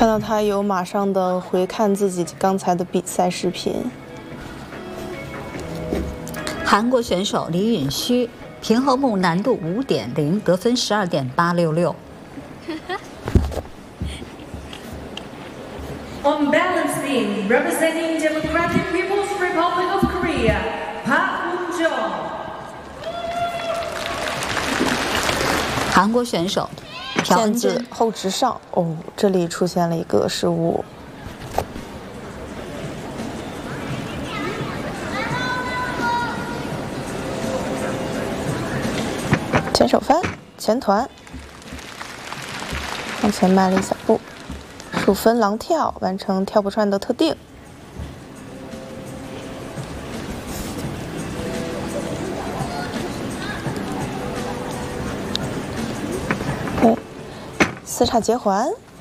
看到他有马上的回看自己刚才的比赛视频。 韩国选手李允熙平衡木难度5.0，得分12.866。 On balance beam, representing Democratic People's Republic of Korea, Park Woon-jung。 韩国选手毽子后直上，哦，这里出现了一个失误。前手翻，前团，往前迈了一小步，数分狼跳，完成跳不串的特定。4叉结环，